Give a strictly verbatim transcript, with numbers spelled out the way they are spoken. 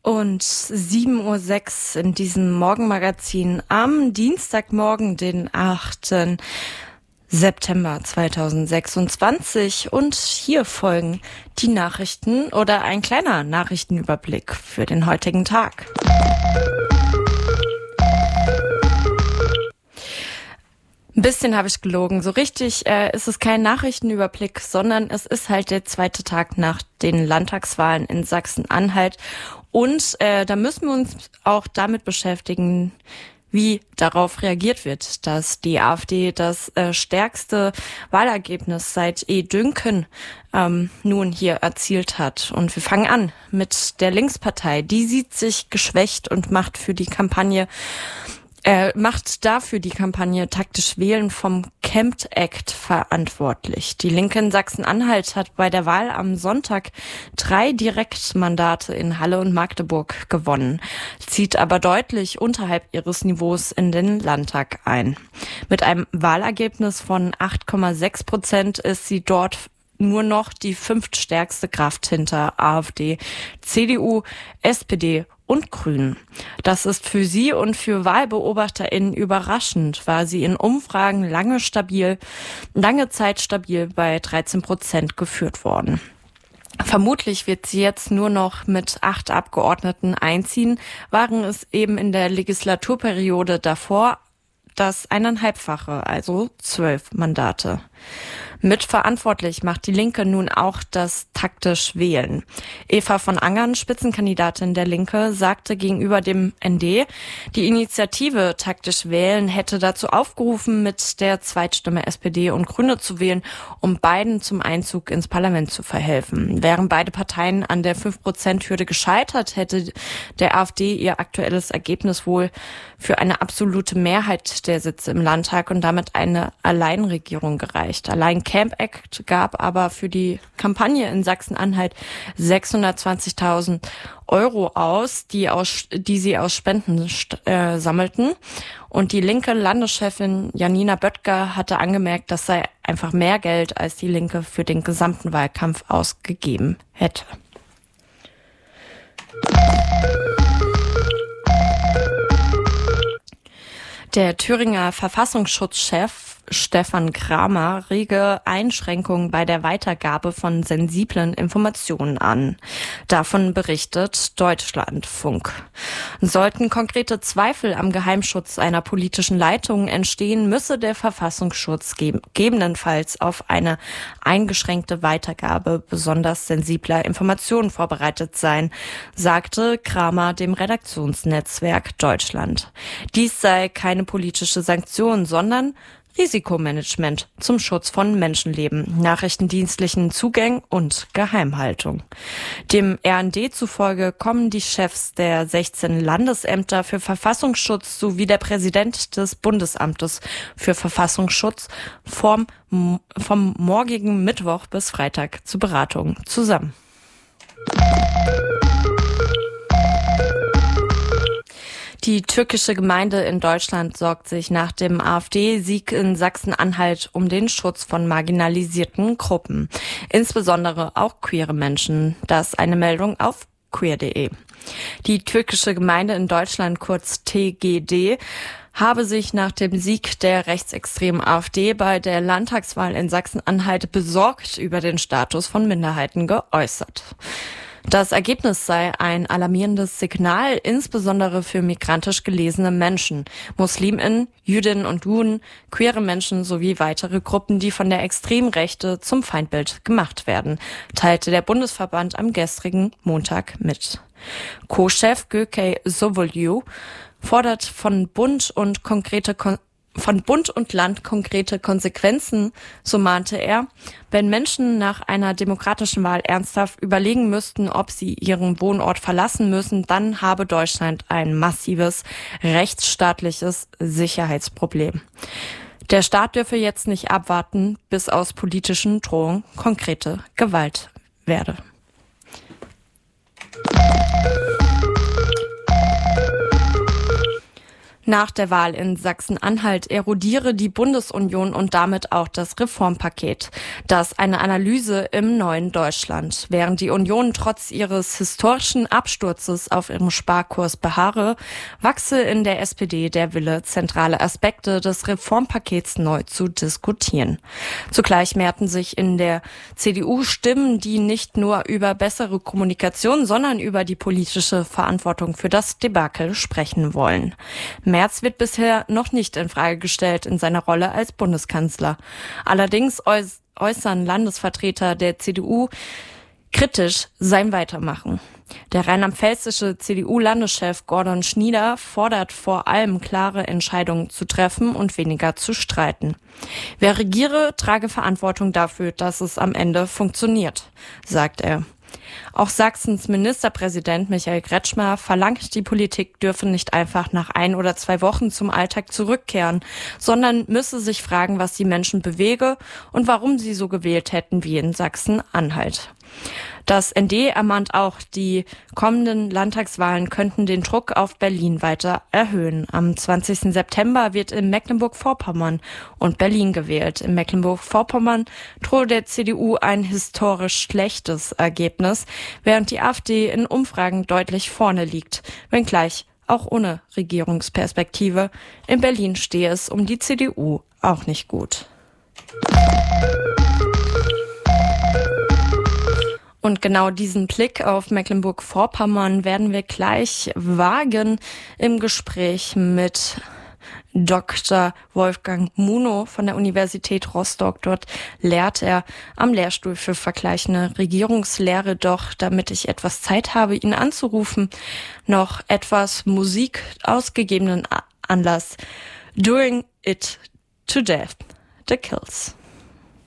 Und sieben Uhr sechs in diesem Morgenmagazin am Dienstagmorgen, den achten September zweitausendsechsundzwanzig. Und hier folgen die Nachrichten oder ein kleiner Nachrichtenüberblick für den heutigen Tag. Ein bisschen habe ich gelogen. So richtig äh, ist es kein Nachrichtenüberblick, sondern es ist halt der zweite Tag nach den Landtagswahlen in Sachsen-Anhalt. Und äh, da müssen wir uns auch damit beschäftigen, wie darauf reagiert wird, dass die AfD das äh, stärkste Wahlergebnis seit E. Dünken ähm, nun hier erzielt hat. Und wir fangen an mit der Linkspartei. Die sieht sich geschwächt und macht für die Kampagne Er macht dafür die Kampagne Taktisch Wählen vom Camp Act verantwortlich. Die Linke in Sachsen-Anhalt hat bei der Wahl am Sonntag drei Direktmandate in Halle und Magdeburg gewonnen, zieht aber deutlich unterhalb ihres Niveaus in den Landtag ein. Mit einem Wahlergebnis von acht Komma sechs Prozent ist sie dort nur noch die fünftstärkste Kraft hinter AfD, C D U, S P D und Grünen. Das ist für sie und für WahlbeobachterInnen überraschend, war sie in Umfragen lange stabil, lange Zeit stabil bei dreizehn Prozent geführt worden. Vermutlich wird sie jetzt nur noch mit acht Abgeordneten einziehen, waren es eben in der Legislaturperiode davor das eineinhalbfache, also zwölf Mandate. Mitverantwortlich macht die Linke nun auch das Taktisch Wählen. Eva von Angern, Spitzenkandidatin der Linke, sagte gegenüber dem N D, die Initiative Taktisch Wählen hätte dazu aufgerufen, mit der Zweitstimme S P D und Grüne zu wählen, um beiden zum Einzug ins Parlament zu verhelfen. Wären beide Parteien an der fünf Prozent Hürde gescheitert, hätte der AfD ihr aktuelles Ergebnis wohl für eine absolute Mehrheit der Sitze im Landtag und damit eine Alleinregierung gereicht. Allein Camp Act gab aber für die Kampagne in Sachsen-Anhalt sechshundertzwanzigtausend Euro aus, die aus, die sie aus Spenden äh, sammelten. Und die linke Landeschefin Janina Böttger hatte angemerkt, das sei einfach mehr Geld, als die Linke für den gesamten Wahlkampf ausgegeben hätte. Der Thüringer Verfassungsschutzchef Stefan Kramer rege Einschränkungen bei der Weitergabe von sensiblen Informationen an. Davon berichtet Deutschlandfunk. Sollten konkrete Zweifel am Geheimschutz einer politischen Leitung entstehen, müsse der Verfassungsschutz gegebenenfalls auf eine eingeschränkte Weitergabe besonders sensibler Informationen vorbereitet sein, sagte Kramer dem Redaktionsnetzwerk Deutschland. Dies sei keine politische Sanktion, sondern Risikomanagement zum Schutz von Menschenleben, nachrichtendienstlichen Zugängen und Geheimhaltung. Dem R N D zufolge kommen die Chefs der sechzehn Landesämter für Verfassungsschutz sowie der Präsident des Bundesamtes für Verfassungsschutz vom, vom morgigen Mittwoch bis Freitag zur Beratung zusammen. Die türkische Gemeinde in Deutschland sorgt sich nach dem AfD-Sieg in Sachsen-Anhalt um den Schutz von marginalisierten Gruppen, insbesondere auch queere Menschen. Das ist eine Meldung auf queer punkt de. Die türkische Gemeinde in Deutschland, kurz T G D, habe sich nach dem Sieg der rechtsextremen AfD bei der Landtagswahl in Sachsen-Anhalt besorgt über den Status von Minderheiten geäußert. Das Ergebnis sei ein alarmierendes Signal, insbesondere für migrantisch gelesene Menschen, MuslimInnen, Jüdinnen und Juden, queere Menschen sowie weitere Gruppen, die von der Extremrechte zum Feindbild gemacht werden, teilte der Bundesverband am gestrigen Montag mit. Co-Chef Gökay Sovolju fordert von Bund und konkrete Kon- Von Bund und Land konkrete Konsequenzen, so mahnte er, wenn Menschen nach einer demokratischen Wahl ernsthaft überlegen müssten, ob sie ihren Wohnort verlassen müssen, dann habe Deutschland ein massives rechtsstaatliches Sicherheitsproblem. Der Staat dürfe jetzt nicht abwarten, bis aus politischen Drohungen konkrete Gewalt werde. Nach der Wahl in Sachsen-Anhalt erodiere die Bundesunion und damit auch das Reformpaket. Das eine Analyse im neuen Deutschland. Während die Union trotz ihres historischen Absturzes auf ihrem Sparkurs beharre, wachse in der S P D der Wille, zentrale Aspekte des Reformpakets neu zu diskutieren. Zugleich mehrten sich in der C D U Stimmen, die nicht nur über bessere Kommunikation, sondern über die politische Verantwortung für das Debakel sprechen wollen. Merz wird bisher noch nicht in Frage gestellt in seiner Rolle als Bundeskanzler. Allerdings äußern Landesvertreter der C D U kritisch sein Weitermachen. Der rheinland-pfälzische C D U-Landeschef Gordon Schnieder fordert vor allem, klare Entscheidungen zu treffen und weniger zu streiten. Wer regiere, trage Verantwortung dafür, dass es am Ende funktioniert, sagt er. Auch Sachsens Ministerpräsident Michael Kretschmer verlangt, die Politik dürfe nicht einfach nach ein oder zwei Wochen zum Alltag zurückkehren, sondern müsse sich fragen, was die Menschen bewege und warum sie so gewählt hätten wie in Sachsen-Anhalt. Das N D ermahnt auch, die kommenden Landtagswahlen könnten den Druck auf Berlin weiter erhöhen. Am zwanzigsten September wird in Mecklenburg-Vorpommern und Berlin gewählt. In Mecklenburg-Vorpommern drohe der C D U ein historisch schlechtes Ergebnis, während die AfD in Umfragen deutlich vorne liegt, wenngleich auch ohne Regierungsperspektive. In Berlin stehe es um die C D U auch nicht gut. Und genau diesen Blick auf Mecklenburg-Vorpommern werden wir gleich wagen im Gespräch mit Doktor Wolfgang Munow von der Universität Rostock. Dort lehrt er am Lehrstuhl für vergleichende Regierungslehre. Doch damit ich etwas Zeit habe, ihn anzurufen, noch etwas Musik aus gegebenen Anlass. Doing It to Death, The Kills.